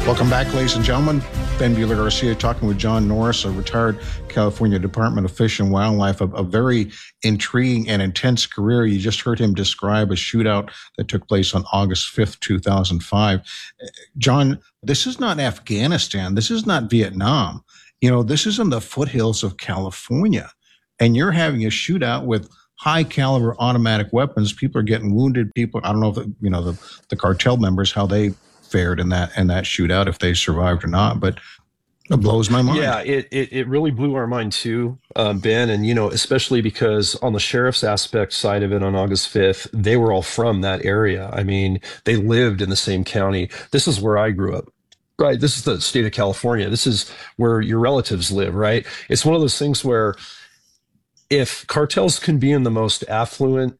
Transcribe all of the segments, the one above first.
Welcome back, ladies and gentlemen. Ben Bueller Garcia talking with John Norris, a retired California Department of Fish and Wildlife, a very intriguing and intense career. You just heard him describe a shootout that took place on August 5th, 2005. John, this is not Afghanistan. This is not Vietnam. This is in the foothills of California. And you're having a shootout with high caliber automatic weapons. People are getting wounded. I don't know if, the cartel members, how they fared in that shootout, if they survived or not, but it blows my mind. Yeah, it really blew our mind too, Ben, and especially because on the sheriff's aspect side of it on August 5th, they were all from that area. I mean, they lived in the same county. This is where I grew up. Right. This is the state of California. This is where your relatives live, right? It's one of those things where if cartels can be in the most affluent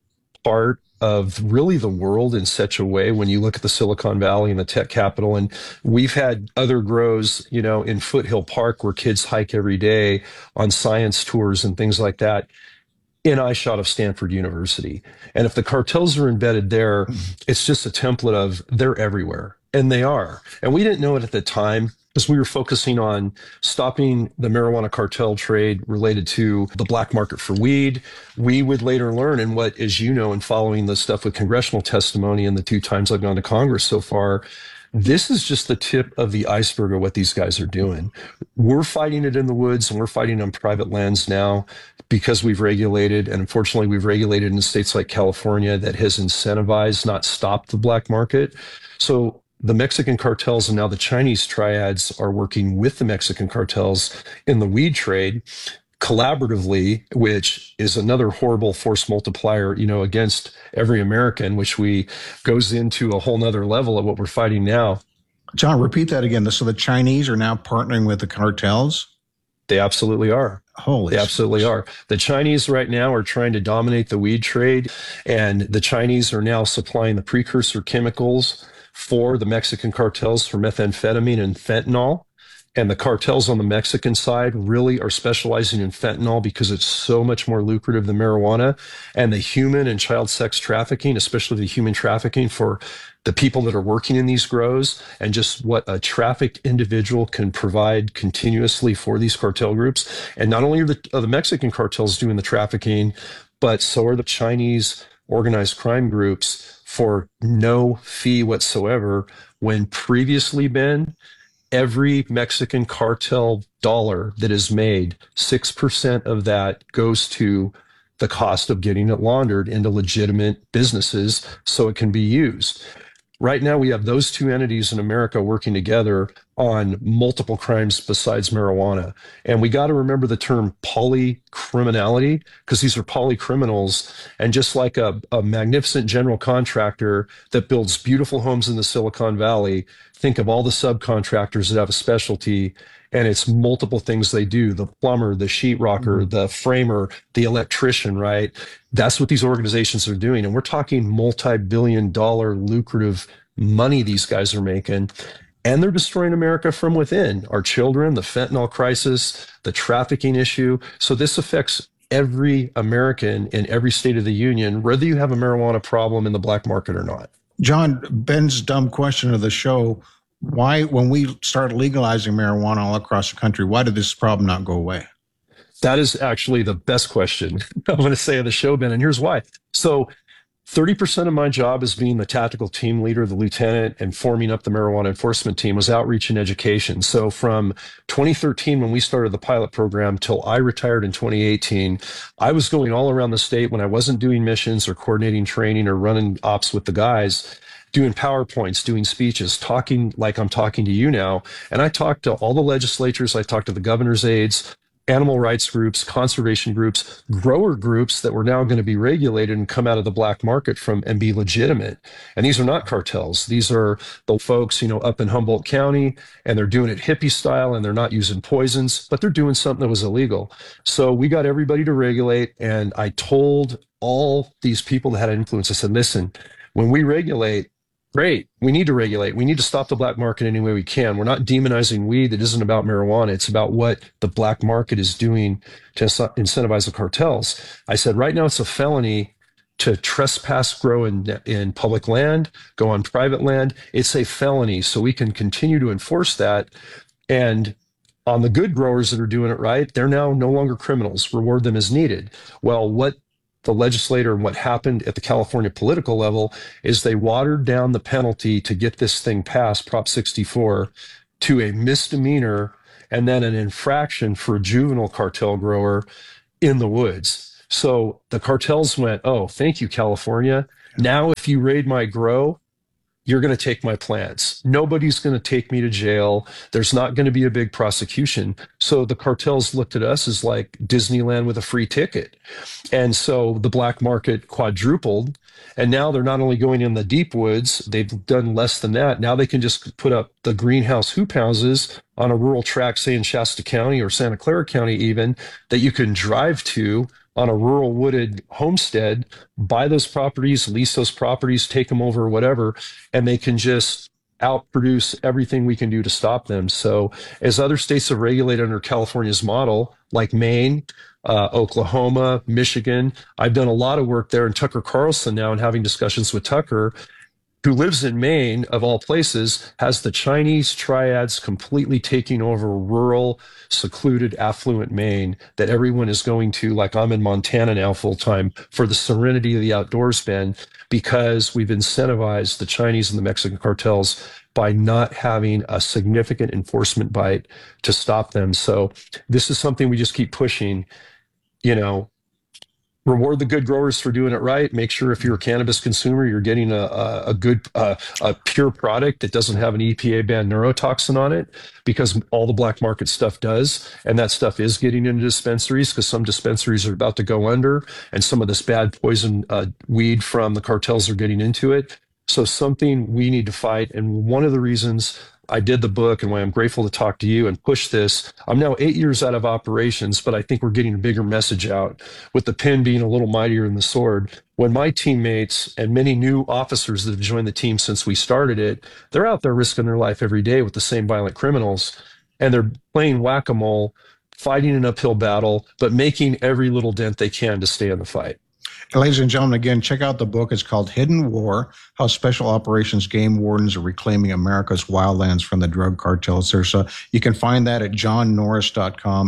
part of really the world in such a way, when you look at the Silicon Valley and the tech capital, and we've had other grows, in Foothill Park where kids hike every day on science tours and things like that, in eyeshot of Stanford University. And if the cartels are embedded there, it's just a template of they're everywhere. And they are. And we didn't know it at the time, because we were focusing on stopping the marijuana cartel trade related to the black market for weed. We would later learn, and what, as you know, in following the stuff with congressional testimony and the 2 times I've gone to Congress so far, this is just the tip of the iceberg of what these guys are doing. We're fighting it in the woods, and we're fighting on private lands now because we've regulated, and unfortunately we've regulated in states like California that has incentivized, not stopped the black market. So the Mexican cartels and now the Chinese triads are working with the Mexican cartels in the weed trade collaboratively, which is another horrible force multiplier, against every American, which goes into a whole nother level of what we're fighting now. John, repeat that again. So the Chinese are now partnering with the cartels? They absolutely are. They absolutely are. The Chinese right now are trying to dominate the weed trade, and the Chinese are now supplying the precursor chemicals for the Mexican cartels for methamphetamine and fentanyl. And the cartels on the Mexican side really are specializing in fentanyl because it's so much more lucrative than marijuana. And the human and child sex trafficking, especially the human trafficking for the people that are working in these grows, and just what a trafficked individual can provide continuously for these cartel groups. And not only are the Mexican cartels doing the trafficking, but so are the Chinese organized crime groups for no fee whatsoever, when previously, Ben, every Mexican cartel dollar that is made, 6% of that goes to the cost of getting it laundered into legitimate businesses so it can be used. Right now, we have those 2 entities in America working together on multiple crimes besides marijuana. And we got to remember the term polycriminality, because these are polycriminals. And just like a magnificent general contractor that builds beautiful homes in the Silicon Valley, think of all the subcontractors that have a specialty, and it's multiple things they do: the plumber, the sheetrocker, the framer, the electrician, right? That's what these organizations are doing. And we're talking multi-billion-dollar lucrative money these guys are making. And they're destroying America from within. Our children, the fentanyl crisis, the trafficking issue. So this affects every American in every state of the union, whether you have a marijuana problem in the black market or not. John, Ben's dumb question of the show: why, when we started legalizing marijuana all across the country, why did this problem not go away? That is actually the best question I'm going to say of the show, Ben, and here's why. So 30% of my job as being the tactical team leader, the lieutenant, and forming up the marijuana enforcement team was outreach and education. So from 2013, when we started the pilot program, till I retired in 2018, I was going all around the state when I wasn't doing missions or coordinating training or running ops with the guys, doing PowerPoints, doing speeches, talking like I'm talking to you now. And I talked to all the legislatures, I talked to the governor's aides, animal rights groups, conservation groups, grower groups that were now going to be regulated and come out of the black market and be legitimate. And these are not cartels. These are the folks, up in Humboldt County, and they're doing it hippie style, and they're not using poisons, but they're doing something that was illegal. So we got everybody to regulate. And I told all these people that had influence, I said, listen, when we regulate, great. We need to regulate. We need to stop the black market any way we can. We're not demonizing weed. It isn't about marijuana. It's about what the black market is doing to incentivize the cartels. I said, right now it's a felony to trespass, grow in public land, go on private land, it's a felony. So we can continue to enforce that. And on the good growers that are doing it right, they're now no longer criminals. Reward them as needed. Well, what the legislator and what happened at the California political level is they watered down the penalty to get this thing passed, Prop 64, to a misdemeanor and then an infraction for a juvenile cartel grower in the woods. So the cartels went, oh, thank you, California. Now, if you raid my grow, you're going to take my plants. Nobody's going to take me to jail. There's not going to be a big prosecution. So the cartels looked at us as like Disneyland with a free ticket. And so the black market quadrupled. And now they're not only going in the deep woods, they've done less than that. Now they can just put up the greenhouse hoop houses on a rural tract, say in Shasta County or Santa Clara County even, that you can drive to on a rural wooded homestead, buy those properties, lease those properties, take them over, whatever, and they can just outproduce everything we can do to stop them. So as other states have regulated under California's model, like Maine, Oklahoma, Michigan, I've done a lot of work there in Tucker Carlson now and having discussions with Tucker, who lives in Maine, of all places, has the Chinese triads completely taking over rural, secluded, affluent Maine that everyone is going to, like I'm in Montana now full time, for the serenity of the outdoors, Ben, because we've incentivized the Chinese and the Mexican cartels by not having a significant enforcement bite to stop them. So this is something we just keep pushing, you know. Reward the good growers for doing it right. Make sure if you're a cannabis consumer, you're getting a good, a pure product that doesn't have an EPA banned neurotoxin on it, because all the black market stuff does. And that stuff is getting into dispensaries because some dispensaries are about to go under and some of this bad poison weed from the cartels are getting into it. So something we need to fight. And one of the reasons I did the book and why I'm grateful to talk to you and push this. I'm now 8 years out of operations, but I think we're getting a bigger message out with the pen being a little mightier than the sword. When my teammates and many new officers that have joined the team since we started it, they're out there risking their life every day with the same violent criminals, and they're playing whack-a-mole, fighting an uphill battle, but making every little dent they can to stay in the fight. Ladies and gentlemen, again, check out the book. It's called Hidden War, How Special Operations Game Wardens Are Reclaiming America's Wildlands from the Drug Cartels. You can find that at johnnorris.com,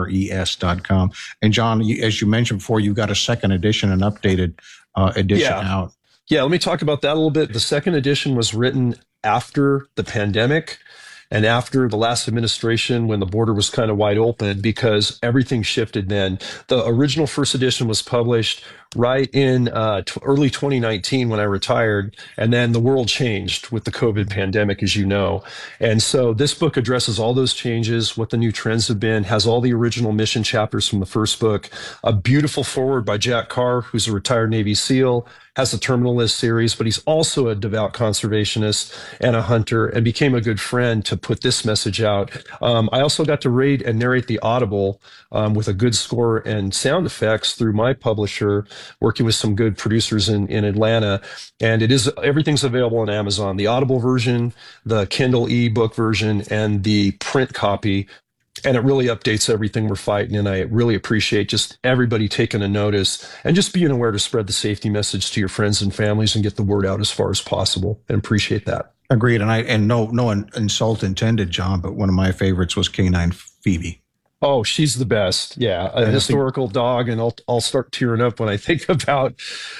Nores.com. And John, as you mentioned before, you've got a second edition, an updated edition out. Yeah, let me talk about that a little bit. The second edition was written after the pandemic and after the last administration, when the border was kind of wide open, because everything shifted then. The original first edition was published right in early 2019 when I retired, and then the world changed with the COVID pandemic, as you know. And so this book addresses all those changes, what the new trends have been, has all the original mission chapters from the first book, a beautiful foreword by Jack Carr, who's a retired Navy SEAL, has the Terminal List series, but he's also a devout conservationist and a hunter, and became a good friend to put this message out. I also got to read and narrate the Audible with a good score and sound effects through my publisher, working with some good producers in Atlanta. And everything's available on Amazon, the Audible version, the Kindle ebook version, and the print copy. And it really updates everything we're fighting. And I really appreciate just everybody taking a notice and just being aware to spread the safety message to your friends and families and get the word out as far as possible. And appreciate that. Agreed. And no insult intended, John, but one of my favorites was Canine Phoebe. Oh, she's the best. Yeah, a historical dog, and I'll start tearing up when I think about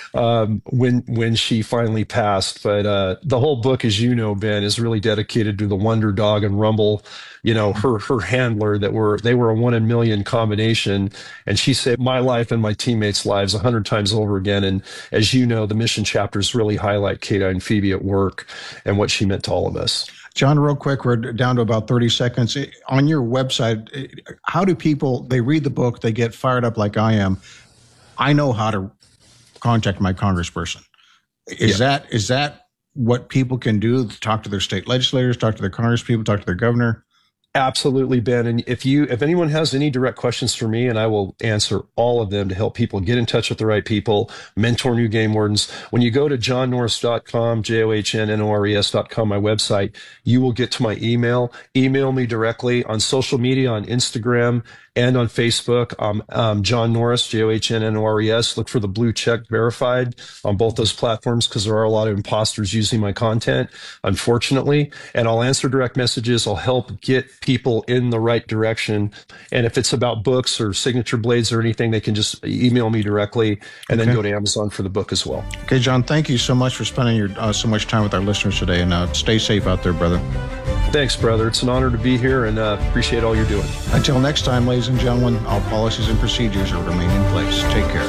when she finally passed. But the whole book, as you know, Ben, is really dedicated to the Wonder Dog and Rumble. You know, her handler they were a 1 in a million combination, and she saved my life and my teammates' lives 100 times over again. And as you know, the mission chapters really highlight Canine Phoebe at work and what she meant to all of us. John, real quick, we're down to about 30 seconds. On your website, how do people, they read the book, they get fired up like I am. I know how to contact my congressperson. Is that what people can do? Talk to their state legislators, talk to their congresspeople, talk to their governor? Absolutely, Ben. And if anyone has any direct questions for me, and I will answer all of them to help people get in touch with the right people, mentor new game wardens. When you go to johnnorris.com, JOHNNORES.com, my website, you will get to my email. Email me directly on social media, on Instagram and on Facebook. John Norris, JOHNNORES. Look for the blue check verified on both those platforms because there are a lot of imposters using my content, unfortunately. And I'll answer direct messages. I'll help get people in the right direction. And if it's about books or signature blades or anything, they can just email me directly and then go to Amazon for the book as well. Okay, John, thank you so much for spending so much time with our listeners today, and stay safe out there, brother. Thanks, brother. It's an honor to be here, and appreciate all you're doing. Until next time, ladies and gentlemen, all policies and procedures will remain in place. Take care.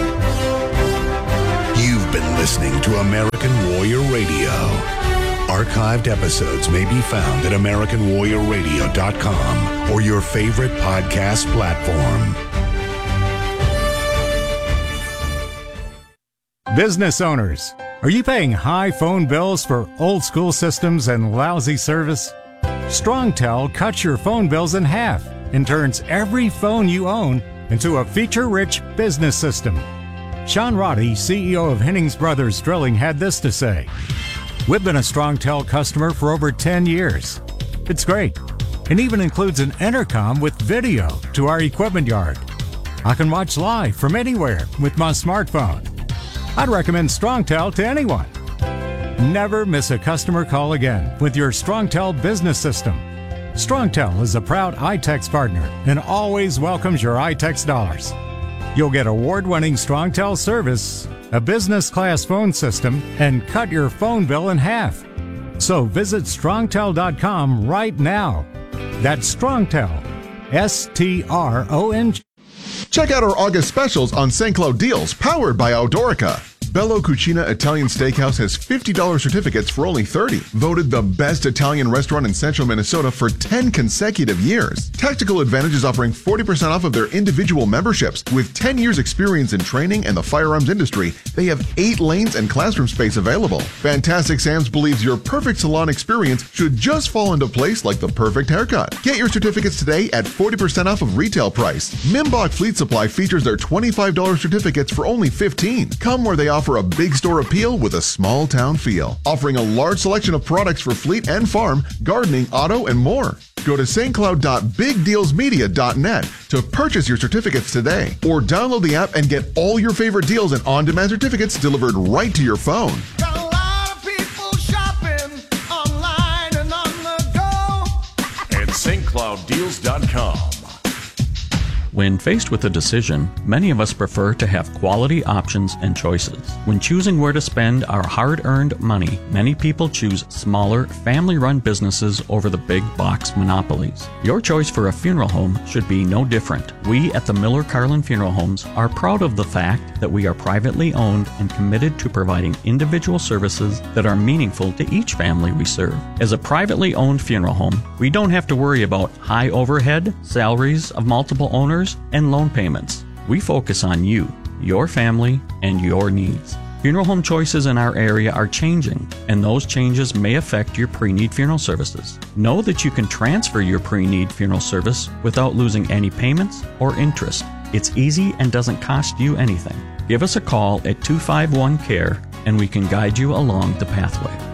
You've been listening to American Warrior Radio. Archived episodes may be found at AmericanWarriorRadio.com or your favorite podcast platform. Business owners, are you paying high phone bills for old school systems and lousy service? StrongTel cuts your phone bills in half and turns every phone you own into a feature-rich business system. Sean Roddy, CEO of Hennings Brothers Drilling, had this to say: "We've been a StrongTel customer for over 10 years. It's great. It even includes an intercom with video to our equipment yard. I can watch live from anywhere with my smartphone. I'd recommend StrongTel to anyone. Never miss a customer call again with your StrongTel business system. StrongTel is a proud iTex partner and always welcomes your iTex dollars. You'll get award-winning StrongTel service, a business-class phone system, and cut your phone bill in half. So visit StrongTel.com right now. That's StrongTel, STRONG. Check out our August specials on St. Cloud deals powered by Outdoorica. Bello Cucina Italian Steakhouse has $50 certificates for only $30. Voted the best Italian restaurant in central Minnesota for 10 consecutive years. Tactical Advantage is offering 40% off of their individual memberships. With 10 years experience in training and the firearms industry, they have 8 lanes and classroom space available. Fantastic Sam's believes your perfect salon experience should just fall into place like the perfect haircut. Get your certificates today at 40% off of retail price. Mimbach Fleet Supply features their $25 certificates for only $15. Come where they offer a big store appeal with a small town feel, offering a large selection of products for fleet and farm, gardening, auto, and more. Go to stcloud.bigdealsmedia.net to purchase your certificates today, or download the app and get all your favorite deals and on-demand certificates delivered right to your phone. Got a lot of people shopping online and on the go at stclouddeals.com. When faced with a decision, many of us prefer to have quality options and choices. When choosing where to spend our hard-earned money, many people choose smaller, family-run businesses over the big box monopolies. Your choice for a funeral home should be no different. We at the Miller Carlin Funeral Homes are proud of the fact that we are privately owned and committed to providing individual services that are meaningful to each family we serve. As a privately owned funeral home, we don't have to worry about high overhead, salaries of multiple owners, and loan payments. We focus on you, your family, and your needs. Funeral home choices in our area are changing, and those changes may affect your pre-need funeral services. Know that you can transfer your pre-need funeral service without losing any payments or interest. It's easy and doesn't cost you anything. Give us a call at 251-CARE, and we can guide you along the pathway.